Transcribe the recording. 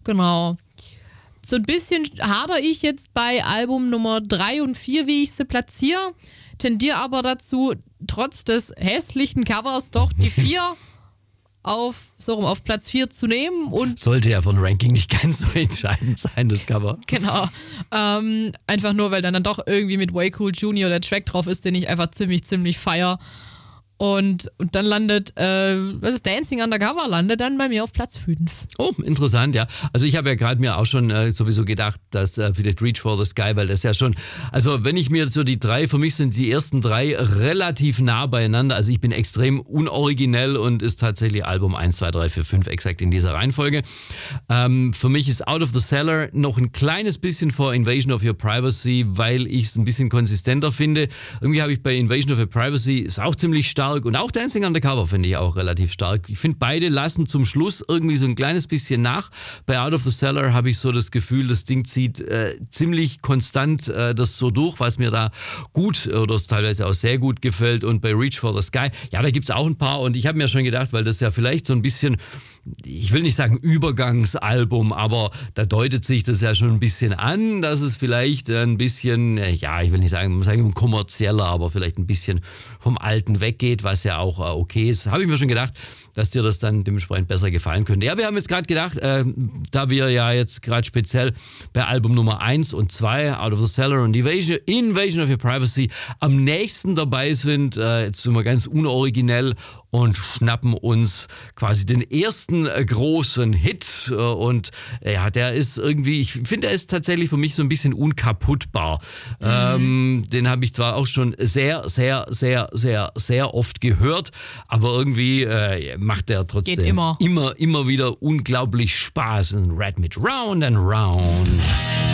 Genau. So ein bisschen hadere ich jetzt bei Album Nummer 3 und 4, wie ich sie platziere. Tendiere aber dazu, trotz des hässlichen Covers doch die 4 auf Platz 4 zu nehmen. Und sollte ja von Ranking nicht ganz so entscheidend sein, das Cover. Genau. Einfach nur, weil dann doch irgendwie mit Way Cool Junior der Track drauf ist, den ich einfach ziemlich feier. Und dann landet, Dancing Undercover landet dann bei mir auf Platz 5. Oh, interessant, ja. Also ich habe ja gerade mir auch schon sowieso gedacht, dass vielleicht Reach for the Sky, weil das ja schon, also wenn ich mir so die 3, für mich sind die ersten 3 relativ nah beieinander. Also ich bin extrem unoriginell und ist tatsächlich Album 1, 2, 3, 4, 5 exakt in dieser Reihenfolge. Für mich ist Out of the Cellar noch ein kleines bisschen vor Invasion of Your Privacy, weil ich es ein bisschen konsistenter finde. Irgendwie habe ich bei Invasion of Your Privacy, ist auch ziemlich stark. Und auch Dancing Undercover finde ich auch relativ stark. Ich finde, beide lassen zum Schluss irgendwie so ein kleines bisschen nach. Bei Out of the Cellar habe ich so das Gefühl, das Ding zieht ziemlich konstant das so durch, was mir da gut oder teilweise auch sehr gut gefällt. Und bei Reach for the Sky, ja, da gibt es auch ein paar. Und ich habe mir schon gedacht, weil das ja vielleicht so ein bisschen, ich will nicht sagen Übergangsalbum, aber da deutet sich das ja schon ein bisschen an, dass es vielleicht ein bisschen, ja, ich will nicht sagen kommerzieller, aber vielleicht ein bisschen vom Alten weggeht, was ja auch okay ist. Habe ich mir schon gedacht, dass dir das dann dementsprechend besser gefallen könnte. Ja, wir haben jetzt gerade gedacht, da wir ja jetzt gerade speziell bei Album Nummer 1 und 2, Out of the Cellar und Invasion of Your Privacy, am nächsten dabei sind, jetzt sind wir ganz unoriginell und schnappen uns quasi den ersten großen Hit. Und ja, der ist irgendwie, ich finde, der ist tatsächlich für mich so ein bisschen unkaputtbar. Den habe ich zwar auch schon sehr oft gehört, aber irgendwie macht der trotzdem immer wieder unglaublich Spaß. Red mit Round and Round.